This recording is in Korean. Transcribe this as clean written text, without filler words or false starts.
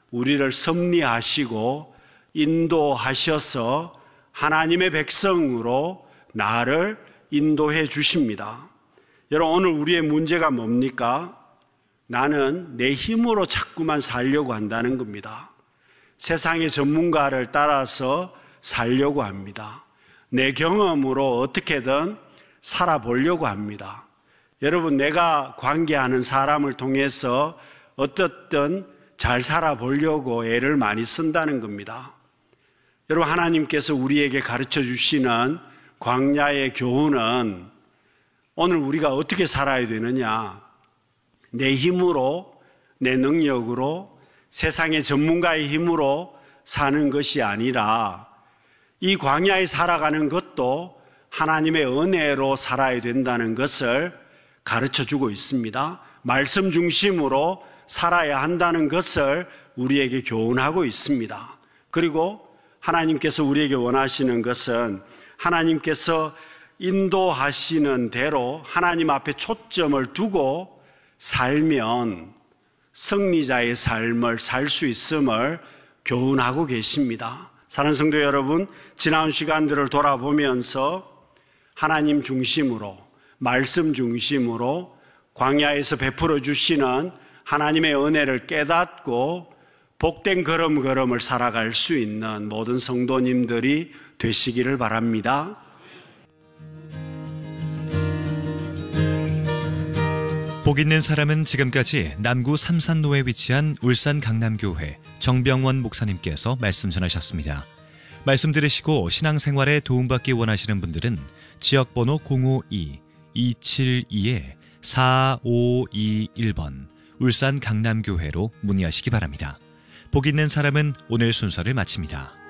우리를 섭리하시고 인도하셔서 하나님의 백성으로 나를 인도해 주십니다. 여러분, 오늘 우리의 문제가 뭡니까? 나는 내 힘으로 자꾸만 살려고 한다는 겁니다. 세상의 전문가를 따라서 살려고 합니다. 내 경험으로 어떻게든 살아보려고 합니다. 여러분, 내가 관계하는 사람을 통해서 어떻든 잘 살아보려고 애를 많이 쓴다는 겁니다. 여러분, 하나님께서 우리에게 가르쳐 주시는 광야의 교훈은 오늘 우리가 어떻게 살아야 되느냐? 내 힘으로, 내 능력으로, 세상의 전문가의 힘으로 사는 것이 아니라 이 광야에 살아가는 것도 하나님의 은혜로 살아야 된다는 것을 가르쳐 주고 있습니다. 말씀 중심으로 살아야 한다는 것을 우리에게 교훈하고 있습니다. 그리고 하나님께서 우리에게 원하시는 것은 하나님께서 인도하시는 대로 하나님 앞에 초점을 두고 살면 승리자의 삶을 살 수 있음을 교훈하고 계십니다. 사랑하는 성도 여러분, 지나온 시간들을 돌아보면서 하나님 중심으로, 말씀 중심으로 광야에서 베풀어 주시는 하나님의 은혜를 깨닫고 복된 걸음걸음을 살아갈 수 있는 모든 성도님들이 되시기를 바랍니다. 복 있는 사람은 지금까지 남구 삼산로에 위치한 울산 강남교회 정병원 목사님께서 말씀 전하셨습니다. 말씀 들으시고 신앙생활에 도움받기 원하시는 분들은 지역번호 052-272-4521번 울산 강남교회로 문의하시기 바랍니다. 복 있는 사람은 오늘 순서를 마칩니다.